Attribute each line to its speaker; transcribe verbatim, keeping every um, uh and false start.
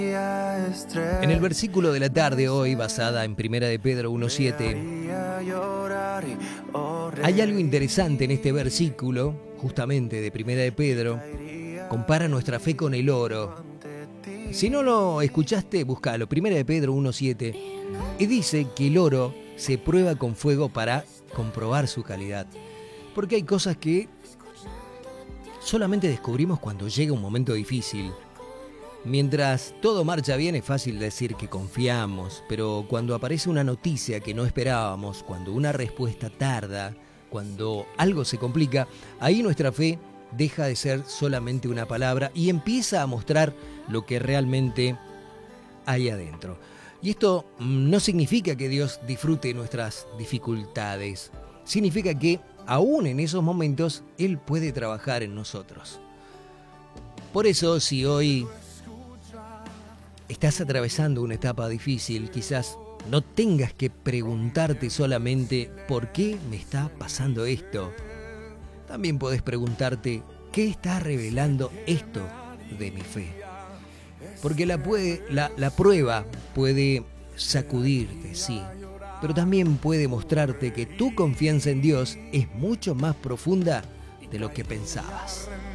Speaker 1: En el versículo de la tarde hoy, basada en Primera de Pedro uno siete, hay algo interesante en este versículo, justamente de Primera de Pedro. Compara nuestra fe con el oro. Si no lo escuchaste, búscalo. Primera de Pedro uno siete. Y dice que el oro se prueba con fuego para comprobar su calidad. Porque hay cosas que solamente descubrimos cuando llega un momento difícil. Mientras todo marcha bien es fácil decir que confiamos, pero cuando aparece una noticia que no esperábamos, cuando una respuesta tarda, cuando algo se complica, ahí nuestra fe deja de ser solamente una palabra y empieza a mostrar lo que realmente hay adentro. Y esto no significa que Dios disfrute nuestras dificultades, significa que aún en esos momentos Él puede trabajar en nosotros. Por eso, si hoy estás atravesando una etapa difícil, quizás no tengas que preguntarte solamente ¿por qué me está pasando esto? También podés preguntarte ¿qué está revelando esto de mi fe? Porque la, puede, la, la prueba puede sacudirte, sí, pero también puede mostrarte que tu confianza en Dios es mucho más profunda de lo que pensabas.